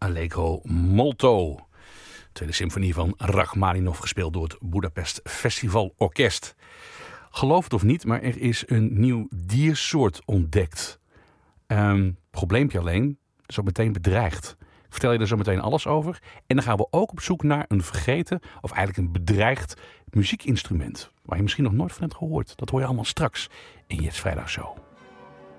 Allegro molto. Tweede symfonie van Rachmaninov, gespeeld door het Budapest Festival Orkest. Geloof het of niet, maar er is een nieuw diersoort ontdekt. Probleempje alleen, zo meteen bedreigd. Ik vertel je er zo meteen alles over. En dan gaan we ook op zoek naar een vergeten, of eigenlijk een bedreigd muziekinstrument. Waar je misschien nog nooit van hebt gehoord. Dat hoor je allemaal straks in Jets Vrijdag Show.